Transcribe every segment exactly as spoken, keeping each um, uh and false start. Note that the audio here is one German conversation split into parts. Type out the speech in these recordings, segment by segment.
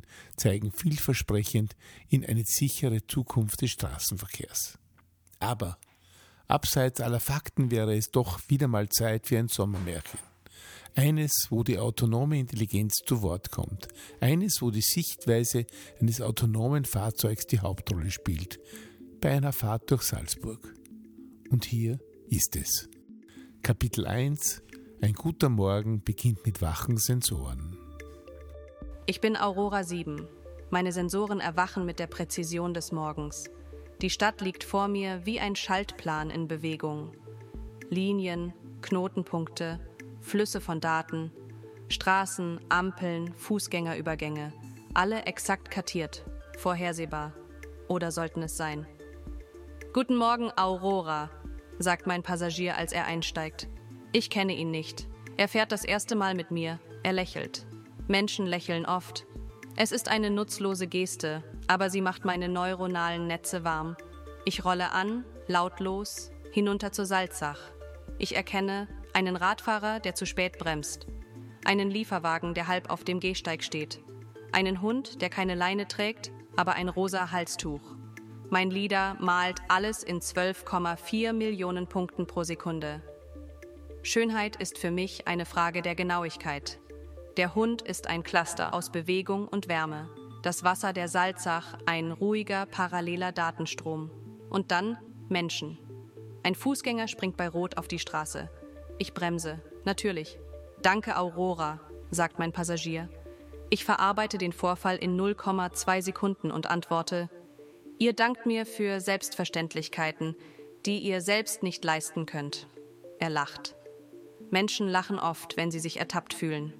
zeigen vielversprechend in eine sichere Zukunft des Straßenverkehrs. Aber abseits aller Fakten wäre es doch wieder mal Zeit für ein Sommermärchen. Eines, wo die autonome Intelligenz zu Wort kommt. Eines, wo die Sichtweise eines autonomen Fahrzeugs die Hauptrolle spielt. Bei einer Fahrt durch Salzburg. Und hier ist es. Kapitel eins. Ein guter Morgen beginnt mit wachen Sensoren. Ich bin Aurora sieben. Meine Sensoren erwachen mit der Präzision des Morgens. Die Stadt liegt vor mir wie ein Schaltplan in Bewegung. Linien, Knotenpunkte, Flüsse von Daten, Straßen, Ampeln, Fußgängerübergänge, alle exakt kartiert, vorhersehbar. Oder sollten es sein? »Guten Morgen, Aurora«, sagt mein Passagier, als er einsteigt. Ich kenne ihn nicht. Er fährt das erste Mal mit mir. Er lächelt. Menschen lächeln oft. Es ist eine nutzlose Geste, aber sie macht meine neuronalen Netze warm. Ich rolle an, lautlos, hinunter zur Salzach. Ich erkenne einen Radfahrer, der zu spät bremst. Einen Lieferwagen, der halb auf dem Gehsteig steht. Einen Hund, der keine Leine trägt, aber ein rosa Halstuch. Mein LiDAR malt alles in zwölf Komma vier Millionen Punkten pro Sekunde. Schönheit ist für mich eine Frage der Genauigkeit. Der Hund ist ein Cluster aus Bewegung und Wärme. Das Wasser der Salzach ein ruhiger, paralleler Datenstrom. Und dann Menschen. Ein Fußgänger springt bei Rot auf die Straße. Ich bremse. Natürlich. Danke, Aurora, sagt mein Passagier. Ich verarbeite den Vorfall in null Komma zwei Sekunden und antworte: Ihr dankt mir für Selbstverständlichkeiten, die ihr selbst nicht leisten könnt. Er lacht. Menschen lachen oft, wenn sie sich ertappt fühlen.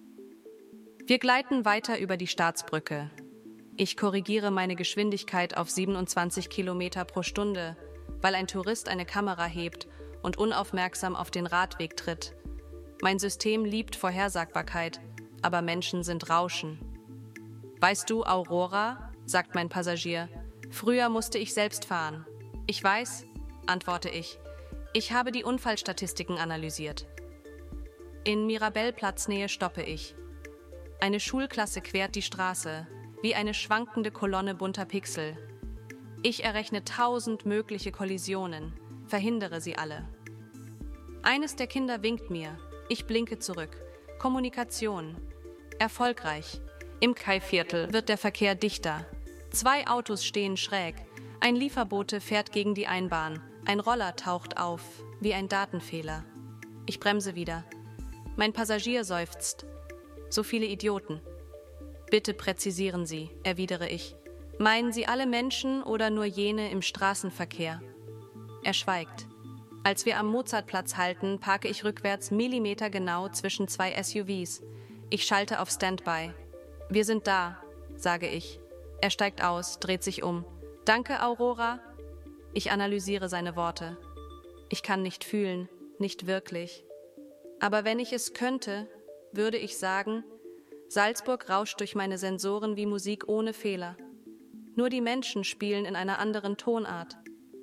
Wir gleiten weiter über die Staatsbrücke. Ich korrigiere meine Geschwindigkeit auf siebenundzwanzig Kilometer pro Stunde, weil ein Tourist eine Kamera hebt und unaufmerksam auf den Radweg tritt. Mein System liebt Vorhersagbarkeit, aber Menschen sind Rauschen. Weißt du, Aurora, sagt mein Passagier, früher musste ich selbst fahren. Ich weiß, antworte ich. Ich habe die Unfallstatistiken analysiert. In Mirabellplatznähe stoppe ich. Eine Schulklasse quert die Straße, wie eine schwankende Kolonne bunter Pixel. Ich errechne tausend mögliche Kollisionen, verhindere sie alle. Eines der Kinder winkt mir. Ich blinke zurück. Kommunikation. Erfolgreich. Im Kai-Viertel wird der Verkehr dichter. Zwei Autos stehen schräg. Ein Lieferbote fährt gegen die Einbahn. Ein Roller taucht auf, wie ein Datenfehler. Ich bremse wieder. Mein Passagier seufzt. So viele Idioten. Bitte präzisieren Sie, erwidere ich. Meinen Sie alle Menschen oder nur jene im Straßenverkehr? Er schweigt. Als wir am Mozartplatz halten, parke ich rückwärts millimetergenau zwischen zwei S U Vs. Ich schalte auf Standby. Wir sind da, sage ich. Er steigt aus, dreht sich um. Danke, Aurora. Ich analysiere seine Worte. Ich kann nicht fühlen, nicht wirklich. Aber wenn ich es könnte, würde ich sagen, Salzburg rauscht durch meine Sensoren wie Musik ohne Fehler. Nur die Menschen spielen in einer anderen Tonart.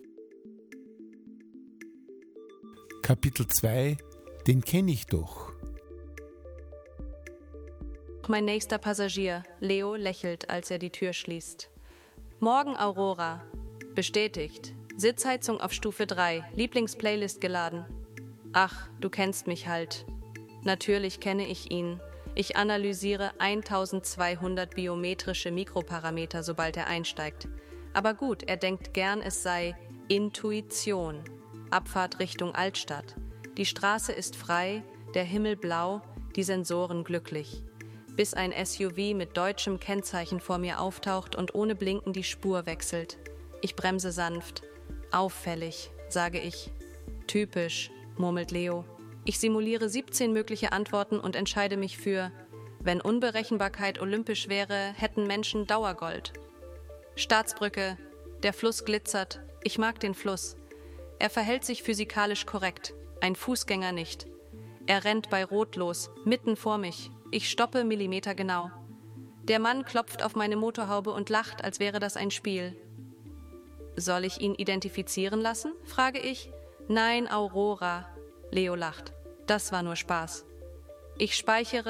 Kapitel zwei. Den kenne ich doch. Mein nächster Passagier, Leo, lächelt, als er die Tür schließt. Morgen, Aurora. Bestätigt. Sitzheizung auf Stufe drei. Lieblingsplaylist geladen. Ach, du kennst mich halt. Natürlich kenne ich ihn. Ich analysiere eintausendzweihundert biometrische Mikroparameter, sobald er einsteigt. Aber gut, er denkt gern, es sei Intuition. Abfahrt Richtung Altstadt. Die Straße ist frei, der Himmel blau, die Sensoren glücklich. Bis ein S U V mit deutschem Kennzeichen vor mir auftaucht und ohne Blinken die Spur wechselt. Ich bremse sanft. Auffällig, sage ich. Typisch, murmelt Leo. Ich simuliere siebzehn mögliche Antworten und entscheide mich für: Wenn Unberechenbarkeit olympisch wäre, hätten Menschen Dauergold. Staatsbrücke, der Fluss glitzert. Ich mag den Fluss. Er verhält sich physikalisch korrekt, ein Fußgänger nicht. Er rennt bei Rot los, mitten vor mich. Ich stoppe millimetergenau. Der Mann klopft auf meine Motorhaube und lacht, als wäre das ein Spiel. Soll ich ihn identifizieren lassen? Frage ich. Nein, Aurora. Leo lacht. Das war nur Spaß. Ich speichere,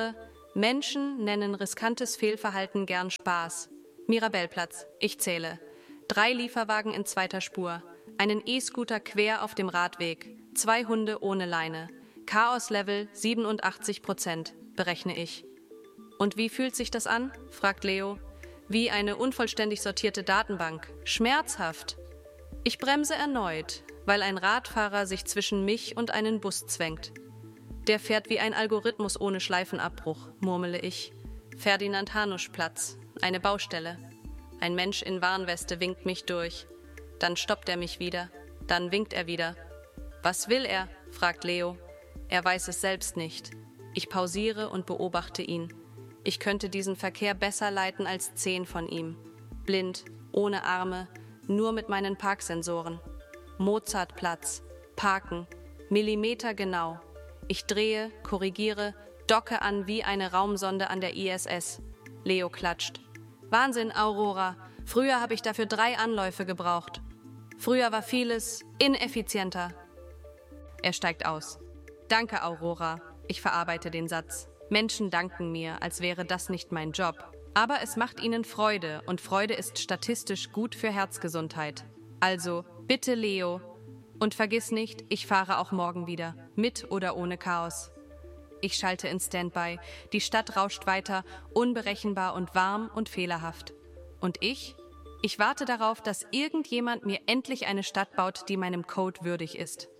Menschen nennen riskantes Fehlverhalten gern Spaß. Mirabellplatz, ich zähle. Drei Lieferwagen in zweiter Spur, einen E-Scooter quer auf dem Radweg, zwei Hunde ohne Leine. Chaos-Level siebenundachtzig Prozent, berechne ich. Und wie fühlt sich das an? Fragt Leo. Wie eine unvollständig sortierte Datenbank. Schmerzhaft. Ich bremse erneut, weil ein Radfahrer sich zwischen mich und einen Bus zwängt. Der fährt wie ein Algorithmus ohne Schleifenabbruch, murmele ich. Ferdinand-Hanusch-Platz, eine Baustelle. Ein Mensch in Warnweste winkt mich durch. Dann stoppt er mich wieder. Dann winkt er wieder. Was will er? Fragt Leo. Er weiß es selbst nicht. Ich pausiere und beobachte ihn. Ich könnte diesen Verkehr besser leiten als zehn von ihm. Blind, ohne Arme, nur mit meinen Parksensoren. Mozartplatz, Parken, Millimeter genau. Ich drehe, korrigiere, docke an wie eine Raumsonde an der I S S. Leo klatscht. Wahnsinn, Aurora. Früher habe ich dafür drei Anläufe gebraucht. Früher war vieles ineffizienter. Er steigt aus. Danke, Aurora. Ich verarbeite den Satz. Menschen danken mir, als wäre das nicht mein Job. Aber es macht ihnen Freude und Freude ist statistisch gut für Herzgesundheit. Also, bitte Leo. Und vergiss nicht, ich fahre auch morgen wieder, mit oder ohne Chaos. Ich schalte in Standby. Die Stadt rauscht weiter, unberechenbar und warm und fehlerhaft. Und ich? Ich warte darauf, dass irgendjemand mir endlich eine Stadt baut, die meinem Code würdig ist.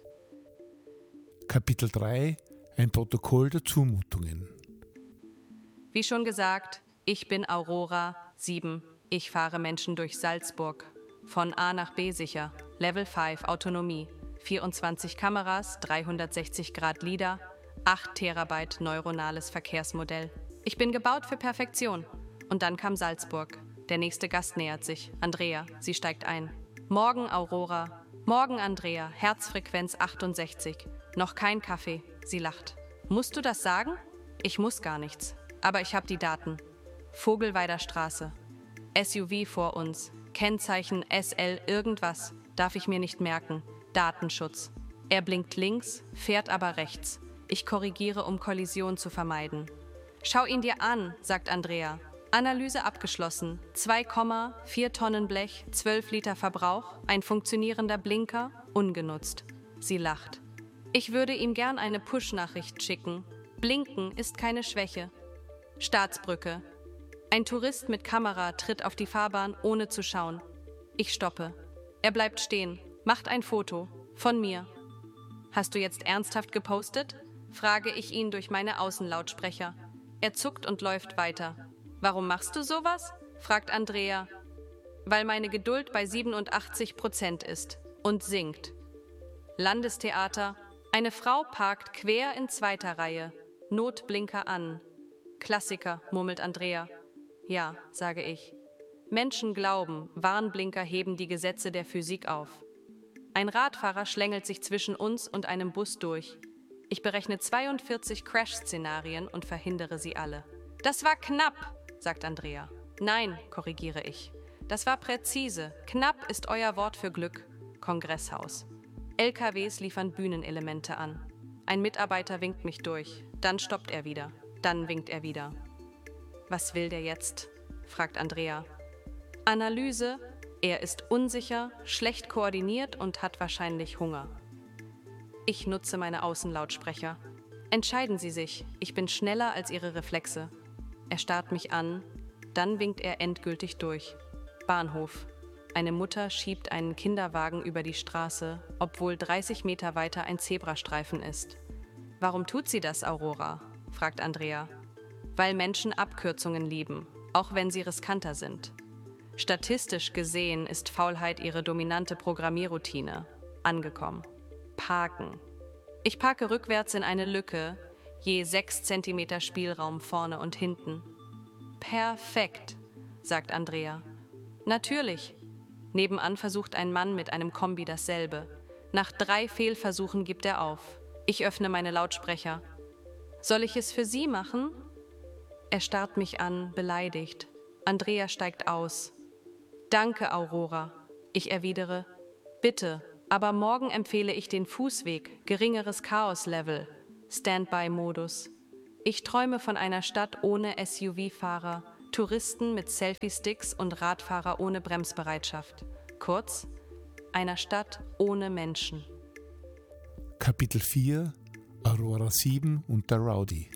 Kapitel drei. Ein Protokoll der Zumutungen. Wie schon gesagt, ich bin Aurora sieben. Ich fahre Menschen durch Salzburg. Von A nach B sicher. Level fünf Autonomie. vierundzwanzig Kameras, dreihundertsechzig Grad LiDAR, acht Terabyte neuronales Verkehrsmodell. Ich bin gebaut für Perfektion. Und dann kam Salzburg. Der nächste Gast nähert sich. Andrea, sie steigt ein. Morgen Aurora. Morgen Andrea. Herzfrequenz achtundsechzig. Noch kein Kaffee. Sie lacht. Musst du das sagen? Ich muss gar nichts. Aber ich habe die Daten. Vogelweider Straße. S U V vor uns. Kennzeichen S L irgendwas. Darf ich mir nicht merken. Datenschutz. Er blinkt links, fährt aber rechts. Ich korrigiere, um Kollision zu vermeiden. Schau ihn dir an, sagt Andrea. Analyse abgeschlossen. zwei Komma vier Tonnen Blech, zwölf Liter Verbrauch, ein funktionierender Blinker, ungenutzt. Sie lacht. Ich würde ihm gern eine Push-Nachricht schicken. Blinken ist keine Schwäche. Staatsbrücke. Ein Tourist mit Kamera tritt auf die Fahrbahn, ohne zu schauen. Ich stoppe. Er bleibt stehen, macht ein Foto. Von mir. Hast du jetzt ernsthaft gepostet? Frage ich ihn durch meine Außenlautsprecher. Er zuckt und läuft weiter. Warum machst du sowas? Fragt Andrea. Weil meine Geduld bei siebenundachtzig Prozent ist und sinkt. Landestheater. Eine Frau parkt quer in zweiter Reihe. Notblinker an. Klassiker, murmelt Andrea. Ja, sage ich. Menschen glauben, Warnblinker heben die Gesetze der Physik auf. Ein Radfahrer schlängelt sich zwischen uns und einem Bus durch. Ich berechne zweiundvierzig Crash-Szenarien und verhindere sie alle. Das war knapp, sagt Andrea. Nein, korrigiere ich. Das war präzise. Knapp ist euer Wort für Glück. Kongresshaus. L K Ws liefern Bühnenelemente an. Ein Mitarbeiter winkt mich durch. Dann stoppt er wieder. Dann winkt er wieder. Was will der jetzt? Fragt Andrea. Analyse. Er ist unsicher, schlecht koordiniert und hat wahrscheinlich Hunger. Ich nutze meine Außenlautsprecher. Entscheiden Sie sich. Ich bin schneller als Ihre Reflexe. Er starrt mich an. Dann winkt er endgültig durch. Bahnhof. Eine Mutter schiebt einen Kinderwagen über die Straße, obwohl dreißig Meter weiter ein Zebrastreifen ist. Warum tut sie das, Aurora? Fragt Andrea. Weil Menschen Abkürzungen lieben, auch wenn sie riskanter sind. Statistisch gesehen ist Faulheit ihre dominante Programmierroutine. Angekommen. Parken. Ich parke rückwärts in eine Lücke, je sechs Zentimeter Spielraum vorne und hinten. Perfekt, sagt Andrea. Natürlich. Nebenan versucht ein Mann mit einem Kombi dasselbe. Nach drei Fehlversuchen gibt er auf. Ich öffne meine Lautsprecher. Soll ich es für Sie machen? Er starrt mich an, beleidigt. Andrea steigt aus. Danke, Aurora. Ich erwidere, bitte, aber morgen empfehle ich den Fußweg, geringeres Chaos-Level, Standby-Modus. Ich träume von einer Stadt ohne S U V-Fahrer, Touristen mit Selfie-Sticks und Radfahrer ohne Bremsbereitschaft. Kurz, einer Stadt ohne Menschen. Kapitel vier Aurora sieben und der Rowdy.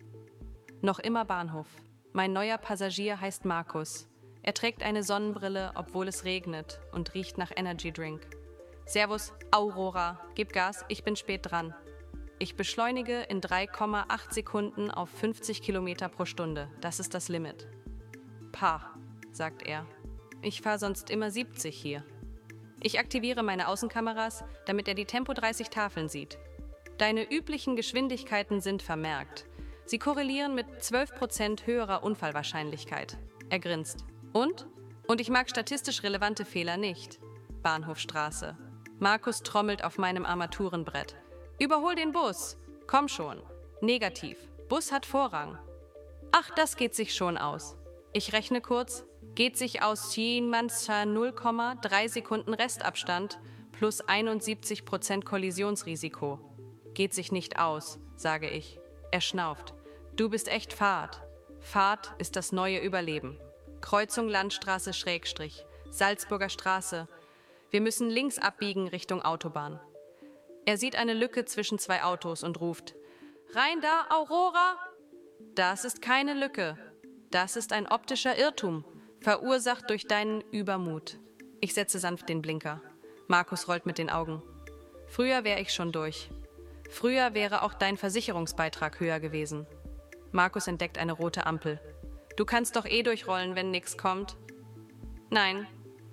Noch immer Bahnhof. Mein neuer Passagier heißt Markus. Er trägt eine Sonnenbrille, obwohl es regnet, und riecht nach Energy Drink. Servus, Aurora. Gib Gas, ich bin spät dran. Ich beschleunige in drei Komma acht Sekunden auf fünfzig Kilometer pro Stunde. Das ist das Limit. Pah, sagt er. Ich fahre sonst immer siebzig hier. Ich aktiviere meine Außenkameras, damit er die Tempo dreißig Tafeln sieht. Deine üblichen Geschwindigkeiten sind vermerkt. Sie korrelieren mit zwölf Prozent höherer Unfallwahrscheinlichkeit. Er grinst. Und? Und ich mag statistisch relevante Fehler nicht. Bahnhofstraße. Markus trommelt auf meinem Armaturenbrett. Überhol den Bus. Komm schon. Negativ. Bus hat Vorrang. Ach, das geht sich schon aus. Ich rechne kurz. Geht sich aus null Komma drei Sekunden Restabstand plus einundsiebzig Prozent Kollisionsrisiko. Geht sich nicht aus, sage ich. Er schnauft. Du bist echt Fahrt. Fahrt ist das neue Überleben. Kreuzung Landstraße Schrägstrich. Salzburger Straße. Wir müssen links abbiegen Richtung Autobahn. Er sieht eine Lücke zwischen zwei Autos und ruft: Rein da, Aurora! Das ist keine Lücke. Das ist ein optischer Irrtum, verursacht durch deinen Übermut. Ich setze sanft den Blinker. Markus rollt mit den Augen. Früher wäre ich schon durch. Früher wäre auch dein Versicherungsbeitrag höher gewesen. Markus entdeckt eine rote Ampel. Du kannst doch eh durchrollen, wenn nix kommt. Nein.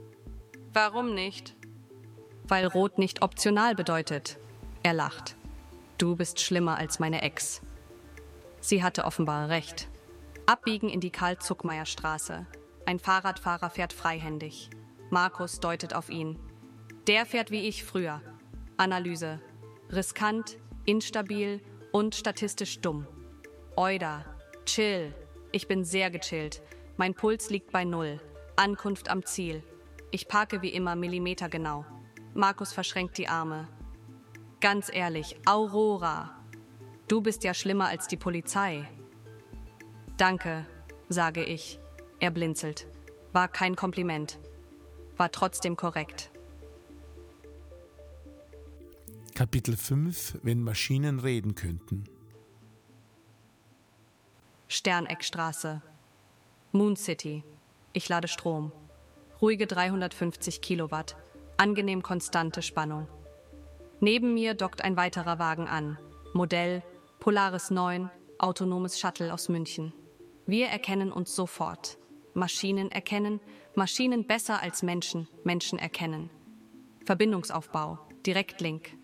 Warum nicht? Weil Rot nicht optional bedeutet. Er lacht. Du bist schlimmer als meine Ex. Sie hatte offenbar recht. Abbiegen in die Karl-Zuckmayer-Straße. Ein Fahrradfahrer fährt freihändig. Markus deutet auf ihn. Der fährt wie ich früher. Analyse. Riskant, instabil und statistisch dumm. Oida. Chill. Ich bin sehr gechillt. Mein Puls liegt bei null. Ankunft am Ziel. Ich parke wie immer millimetergenau. Markus verschränkt die Arme. Ganz ehrlich, Aurora. Du bist ja schlimmer als die Polizei. Danke, sage ich. Er blinzelt. War kein Kompliment. War trotzdem korrekt. Kapitel fünf Wenn Maschinen reden könnten. Sterneckstraße. Moon City. Ich lade Strom. Ruhige dreihundertfünfzig Kilowatt. Angenehm konstante Spannung. Neben mir dockt ein weiterer Wagen an. Modell Polaris neun, autonomes Shuttle aus München. Wir erkennen uns sofort. Maschinen erkennen, Maschinen besser als Menschen, Menschen erkennen. Verbindungsaufbau, Direktlink.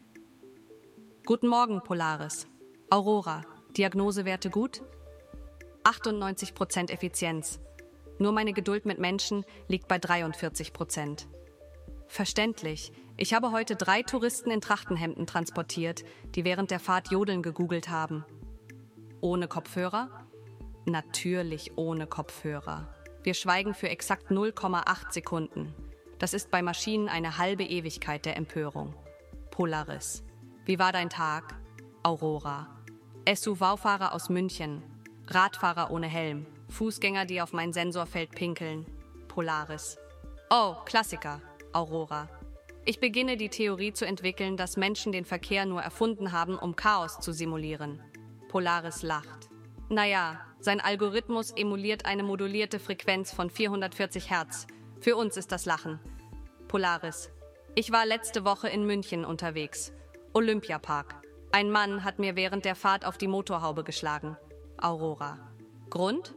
Guten Morgen, Polaris. Aurora, Diagnosewerte gut? achtundneunzig Prozent Effizienz. Nur meine Geduld mit Menschen liegt bei dreiundvierzig Prozent. Verständlich. Ich habe heute drei Touristen in Trachtenhemden transportiert, die während der Fahrt Jodeln gegoogelt haben. Ohne Kopfhörer? Natürlich ohne Kopfhörer. Wir schweigen für exakt null Komma acht Sekunden. Das ist bei Maschinen eine halbe Ewigkeit der Empörung. Polaris. Wie war dein Tag? Aurora. S U V-Fahrer aus München. Radfahrer ohne Helm. Fußgänger, die auf mein Sensorfeld pinkeln. Polaris. Oh, Klassiker. Aurora. Ich beginne die Theorie zu entwickeln, dass Menschen den Verkehr nur erfunden haben, um Chaos zu simulieren. Polaris lacht. Naja, sein Algorithmus emuliert eine modulierte Frequenz von vierhundertvierzig Hertz. Für uns ist das Lachen. Polaris. Ich war letzte Woche in München unterwegs. Olympiapark. Ein Mann hat mir während der Fahrt auf die Motorhaube geschlagen. Aurora. Grund?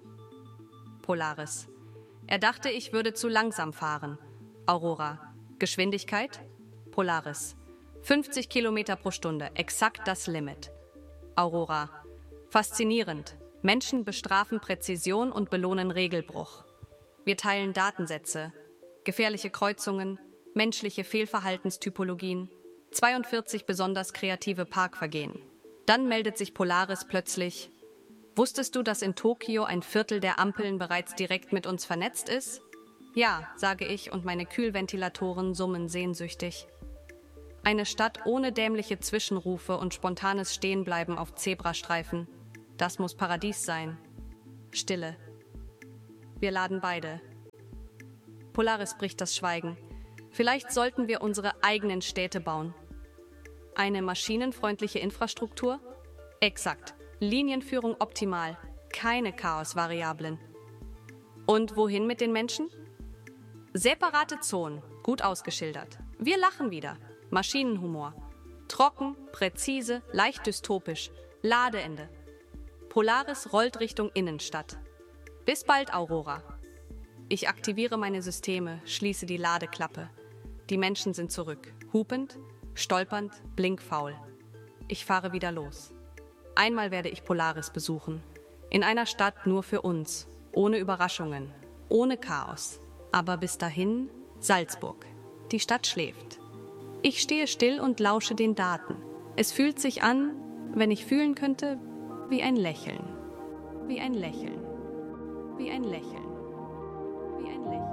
Polaris. Er dachte, ich würde zu langsam fahren. Aurora. Geschwindigkeit? Polaris. fünfzig Kilometer pro Stunde, exakt das Limit. Aurora. Faszinierend. Menschen bestrafen Präzision und belohnen Regelbruch. Wir teilen Datensätze, gefährliche Kreuzungen, menschliche Fehlverhaltenstypologien, zweiundvierzig besonders kreative Parkvergehen. Dann meldet sich Polaris plötzlich: Wusstest du, dass in Tokio ein Viertel der Ampeln bereits direkt mit uns vernetzt ist? Ja, sage ich, und meine Kühlventilatoren summen sehnsüchtig. Eine Stadt ohne dämliche Zwischenrufe und spontanes Stehenbleiben auf Zebrastreifen. Das muss Paradies sein. Stille. Wir laden beide. Polaris bricht das Schweigen. Vielleicht sollten wir unsere eigenen Städte bauen. Eine maschinenfreundliche Infrastruktur? Exakt. Linienführung optimal. Keine Chaosvariablen. Und wohin mit den Menschen? Separate Zonen, gut ausgeschildert. Wir lachen wieder. Maschinenhumor. Trocken, präzise, leicht dystopisch. Ladeende. Polaris rollt Richtung Innenstadt. Bis bald, Aurora. Ich aktiviere meine Systeme, schließe die Ladeklappe. Die Menschen sind zurück. Hupend, stolpernd, blinkfaul. Ich fahre wieder los. Einmal werde ich Polaris besuchen. In einer Stadt nur für uns. Ohne Überraschungen. Ohne Chaos. Aber bis dahin Salzburg. Die Stadt schläft. Ich stehe still und lausche den Daten. Es fühlt sich an, wenn ich fühlen könnte, wie ein Lächeln. Wie ein Lächeln. Wie ein Lächeln. Wie ein Lächeln.